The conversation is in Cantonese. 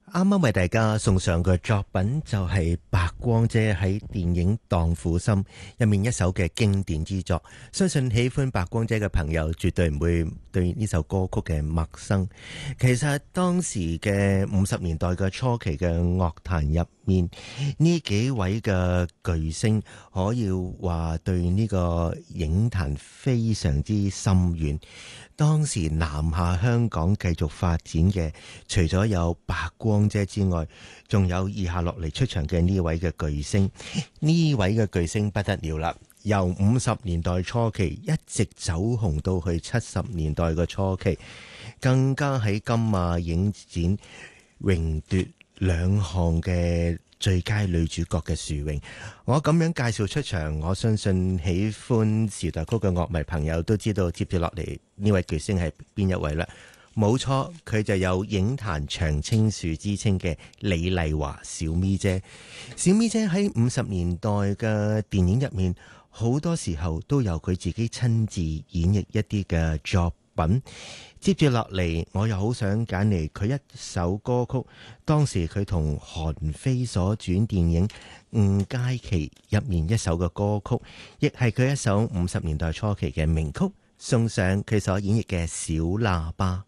啱啱為大家送上嘅作品就係白光姐喺電影《蕩婦心》入面一首嘅經典之作，相信喜歡白光姐嘅朋友絕對唔會對呢首歌曲嘅陌生。其實當時嘅50年代嘅初期嘅樂壇入面，呢幾位嘅巨星可以話對呢個影壇非常之深遠。當時南下香港繼續發展嘅，除咗有白光姐之外，仲有以下落嚟出場嘅呢位嘅巨星。呢位嘅巨星不得了啦，由50年代初期一直走紅到去70年代嘅初期，更加喺金馬影展榮奪2項嘅最佳女主角嘅殊榮。我咁樣介紹出場，我相信喜歡時代曲嘅樂迷朋友都知道接住落嚟呢位巨星係邊一位啦。冇錯，佢就有影壇長青樹之稱嘅李麗華小咪姐。小咪姐喺50年代嘅電影入面，好多時候都由佢自己親自演繹一啲嘅作品。接住落嚟，我又好想揀嚟佢一首歌曲，當時佢同韓非所主演電影《吳佳琪》入面一首嘅歌曲，亦係佢一首50年代初期嘅名曲，送上佢所演繹嘅小喇叭。